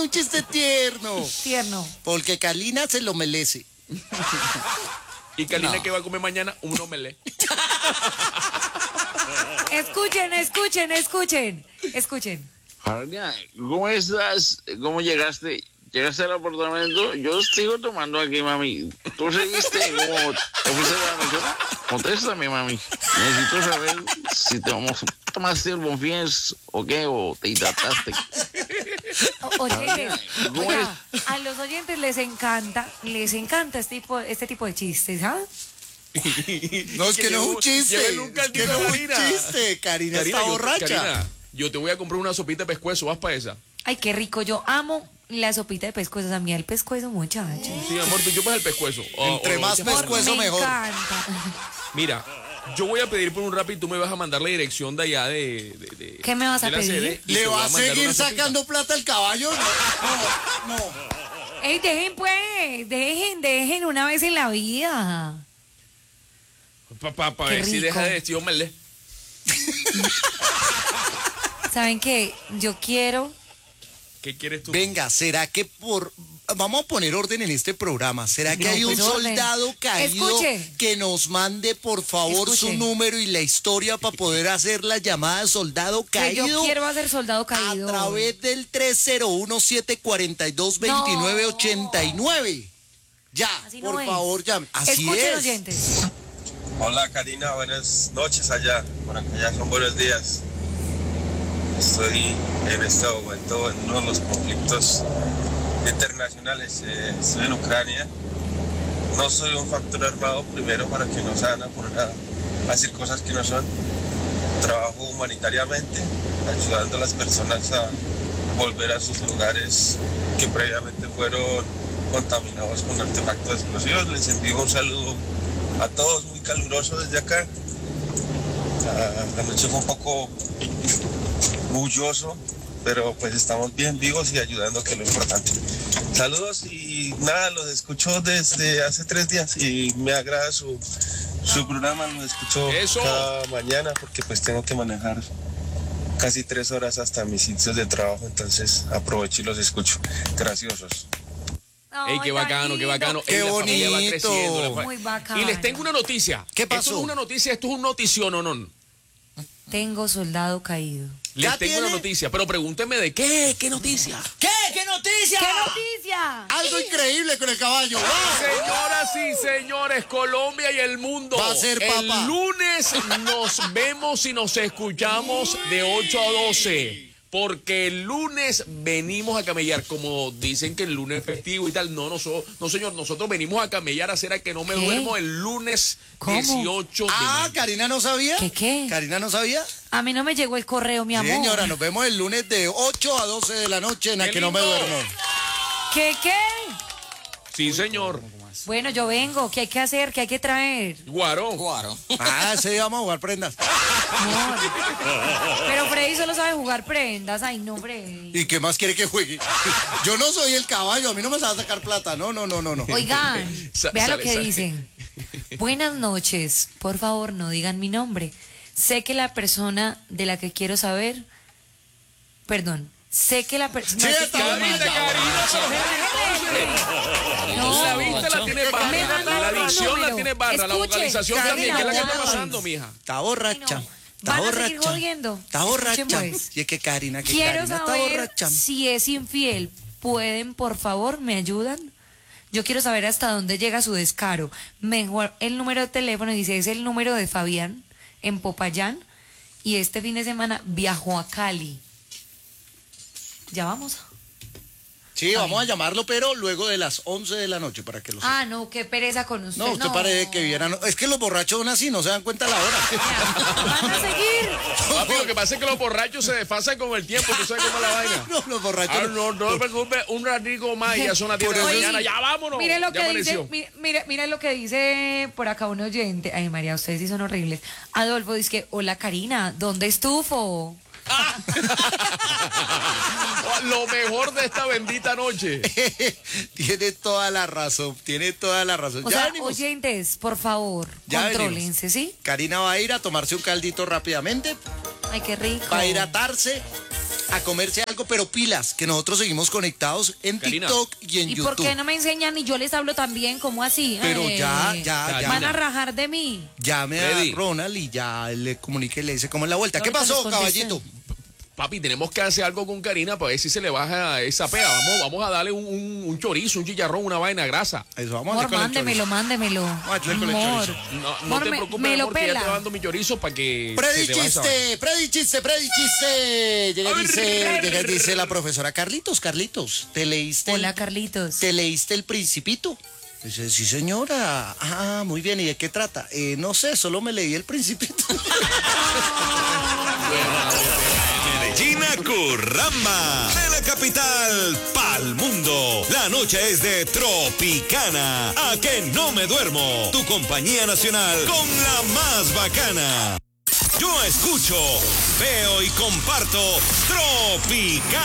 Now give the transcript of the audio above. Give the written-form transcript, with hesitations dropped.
un chiste tierno. Tierno. Porque Karina se lo merece. ¿Y Karina No. qué va a comer mañana? Un omelette. Escuchen. Karina, ¿cómo estás? ¿Cómo llegaste? ¿Llegaste al apartamento? Yo sigo tomando aquí, mami. ¿Tú seguiste? ¿Cómo te fuiste a la mesona? Contéstame, mami. Necesito saber si tomaste el Bonfies o qué, o te hidrataste. Oye, ¿cómo oiga, a los oyentes les encanta este tipo de chistes, ¿ah? No, es que no es un chiste. Llévenle un Es que caldito no a es un Karina. chiste. Karina está Karina, borracha. yo te voy a comprar una sopita de pescuezo, ¿vas para esa? Ay, qué rico. Yo amo la sopita de pescuezos. A mí el pescuezo, muchachos. Sí, amor, tú chupas el pescuezo. Entre lo más echas para pescuezo, atrás. Me mejor. encanta. Mira, yo voy a pedir por un rap y tú me vas a mandar la dirección de allá de ¿Qué me vas a de la pedir? sede, y ¿Le te voy va a mandar seguir una sopita. sacando plata al caballo? No, no. Ey, dejen pues, dejen una vez en la vida. Pa' Qué ver si rico. deja de decir omelette. ¿Saben qué? Yo quiero... ¿Qué quieres tú? Venga, ¿será que vamos a poner orden en este programa? ¿Será que No, hay un pues, orden. soldado caído Escuche. que nos mande, por favor, Escuche. su número y la historia para poder hacer la llamada de soldado Que caído? yo quiero hacer soldado caído. A través del 301-742-2989. Ya, Así no por es. favor, llame. Así Escuchen, es. oyentes. Hola Karina, buenas noches allá. Por acá ya son buenos días. Estoy en este momento en uno de los conflictos internacionales. Estoy en Ucrania. No soy un factor armado, primero, para que no se van a poner a decir cosas que no son. Trabajo humanitariamente, ayudando a las personas a volver a sus lugares que previamente fueron contaminados con artefactos explosivos. Les envío un saludo a todos, muy caluroso desde acá. La noche fue un poco bulloso, pero pues estamos bien vivos y ayudando, que es lo importante. Saludos y nada, los escucho desde hace 3 días y me agrada su programa, lo escucho ¡Eso! cada mañana porque pues tengo que manejar casi 3 horas hasta mis sitios de trabajo, entonces aprovecho y los escucho. Graciosos. Ey, qué Ay, bacano, tan qué bacano. Qué Ey, la familia va bonito. creciendo, Muy bacano. Y les tengo una noticia. ¿Qué pasó? Esto no es una noticia, esto es un notición, no. Tengo soldado caído. Les ¿Ya tengo tiene? una noticia, pero pregúntenme de qué noticia. ¿Qué? ¿Qué noticia? ¡Qué noticia! Algo increíble con el caballo. ¡Wow! Señoras y señores, Colombia y el mundo. Va a ser el papa. lunes nos vemos y nos escuchamos de 8 a 12. Porque el lunes venimos a camellar, como dicen que el lunes es festivo y tal. No, señor, nosotros venimos a camellar a hacer a que no me ¿Qué? duermo el lunes ¿Cómo? 18 de mayo. Karina no sabía. ¿Qué? Karina no sabía. A mí no me llegó el correo, mi Sí, amor. señora, nos vemos el lunes de 8 a 12 de la noche en la ¡Qué que no me lindo! duermo. ¿Qué? Sí, señor. Bueno, yo vengo. ¿Qué hay que hacer? ¿Qué hay que traer? Guarón. Sí, vamos a jugar prendas. Amor. Pero Freddy solo sabe jugar prendas. Ay, no, Freddy. ¿Y qué más quiere que juegue? Yo no soy el caballo, a mí no me va a sacar plata. No. Oigan, vean lo que Sale. dicen. Buenas noches. Por favor, no digan mi nombre. Sé que la persona de la que quiero saber... Perdón. Sé que la persona... Sí, está La bien, vista, ya, Karina, No, la vista la tiene barra, Me mandaron la un dicción la número. tiene barra, la Escuchen, vocalización Karina, también. ¿Qué es la que está vamos. pasando, mija? Está borracha. No. Está ¿Van a borracha. seguir jodiendo? Está borracha. Escuchen, pues. Y es que Karina, Quiero Karina está saber borracha. si es infiel. ¿Pueden, por favor, me ayudan? Yo quiero saber hasta dónde llega su descaro. Mejor el número de teléfono, dice, es el número de Fabián en Popayán. Y este fin de semana viajó a Cali. Ya vamos. Sí, vamos a llamarlo, pero luego de las 11 de la noche para que lo sepa. Ah, no, qué pereza con usted. No, usted parece que vieran. Es que los borrachos son así, no se dan cuenta la hora. Van a seguir. Papi, lo que pasa es que los borrachos se desfasan con el tiempo, tú sabes cómo es la vaina. No, los borrachos. Ah, no te preocupes, un ratico más y ya son las 10 de la Por eso- mañana, ya vámonos. Mire lo ya que dice, amaneció. mire lo que dice por acá un oyente. Ay, María, ustedes sí son horribles. Adolfo dice que, hola Karina, ¿dónde estufo? Lo mejor de esta bendita noche. Tiene toda la razón, tiene toda la razón. O Ya sea, venimos. oyentes, por favor, Ya contrólense, ¿sí? Karina va a ir a tomarse un caldito rápidamente, Ay, qué rico. va a hidratarse a comerse algo, pero pilas, que nosotros seguimos conectados en Karina. TikTok y en ¿Y YouTube. por qué no me enseñan y yo les hablo también? ¿Cómo así? Pero ya. Van a rajar de mí. Llame Freddy. a Ronald y ya le comunique y le dice cómo es la vuelta. ¿Qué Ahorita pasó, les contesto. caballito? Papi, tenemos que hacer algo con Karina para ver si se le baja esa pega. Vamos a darle un chorizo, un chicharrón, una vaina de grasa. Eso, vamos a Amor, hacer con el chorizo. mándemelo. Vamos a hacer con el Amor. chorizo. No Amor, te me preocupes, lo amor, que ya te pela. dando mi chorizo para que Freddy se te vaya esa vaina. chiste. Llega y dice la profesora, Carlitos, ¿te leíste? Hola, Carlitos. ¿Te leíste El Principito? Dice, sí, señora. Ah, muy bien. ¿Y de qué trata? No sé, solo me leí El Principito. Medellín a Curramba, de la capital pa'l mundo. La noche es de Tropicana. A que no me duermo. Tu compañía nacional con la más bacana. Yo escucho, veo y comparto Tropicana.